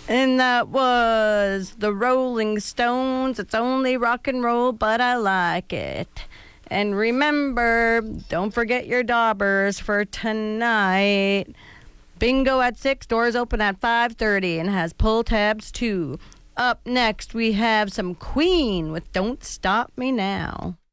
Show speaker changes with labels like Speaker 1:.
Speaker 1: And that was the Rolling Stones. It's only rock and roll, but I like it. And remember, don't forget your daubers for tonight. Bingo at 6, doors open at 5:30, and has pull tabs too. Up next, we have some Queen with Don't Stop Me Now.